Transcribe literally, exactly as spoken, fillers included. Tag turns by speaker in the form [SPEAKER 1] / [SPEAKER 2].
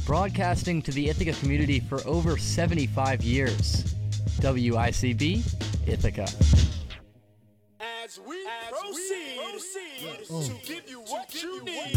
[SPEAKER 1] broadcasting to the Ithaca community for over seventy-five years. W I C B, Ithaca.
[SPEAKER 2] As we, As proceed, we proceed to give you what you need.